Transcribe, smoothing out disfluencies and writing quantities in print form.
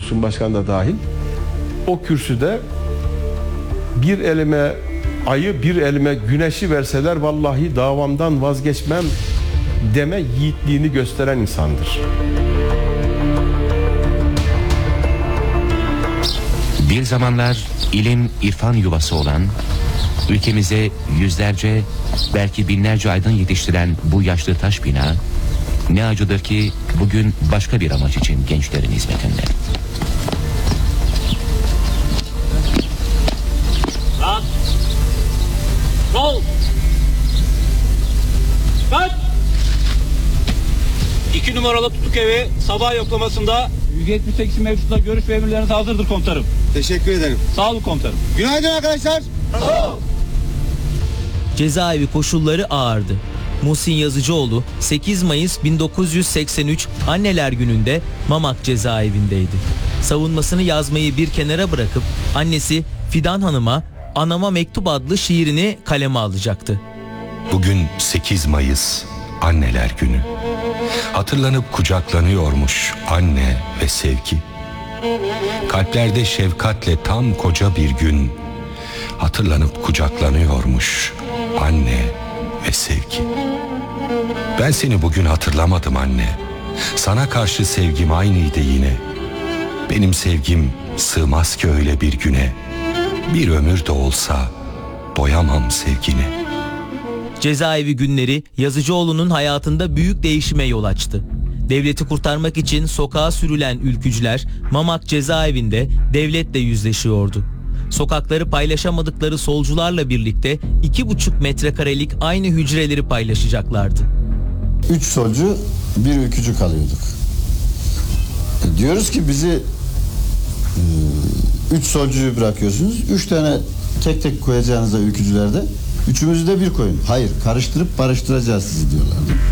olsun, başkan da dahil, o kürsüde bir elime ayı, bir elime güneşi verseler vallahi davamdan vazgeçmem deme yiğitliğini gösteren insandır. Bir zamanlar ilim, irfan yuvası olan, ülkemize yüzlerce, belki binlerce aydın yetiştiren bu yaşlı taş bina, ne acıdır ki bugün başka bir amaç için gençlerin hizmetinde. Lan! Sol! Kaç! 2 numaralı tutuk evi sabah yoklamasında 178 mevcutla görüş ve emirleriniz hazırdır komutanım. Teşekkür ederim. Sağ olun komutanım. Günaydın arkadaşlar. Cezaevi koşulları ağırdı. Muhsin Yazıcıoğlu 8 Mayıs 1983 Anneler Günü'nde Mamak cezaevindeydi. Savunmasını yazmayı bir kenara bırakıp annesi Fidan Hanım'a Anama Mektup adlı şiirini kaleme alacaktı. Bugün 8 Mayıs Anneler Günü. Hatırlanıp kucaklanıyormuş anne ve sevgi. Kalplerde şefkatle tam koca bir gün hatırlanıp kucaklanıyormuş anne ve sevgi. Ben seni bugün hatırlamadım anne. Sana karşı sevgim aynıydı yine. Benim sevgim sığmaz ki öyle bir güne. Bir ömür de olsa doyamam sevgine. Cezaevi günleri Yazıcıoğlu'nun hayatında büyük değişime yol açtı. Devleti kurtarmak için sokağa sürülen ülkücüler Mamak cezaevinde devletle yüzleşiyordu. Sokakları paylaşamadıkları solcularla birlikte 2,5 metrekarelik aynı hücreleri paylaşacaklardı. 3 solcu, bir ülkücü kalıyorduk. Diyoruz ki bizi 3 solcuyu bırakıyorsunuz. 3 tane tek tek koyacağınıza ülkücülerde, üçümüzü de bir koyun. Hayır, karıştırıp barıştıracağız sizi diyorlardı.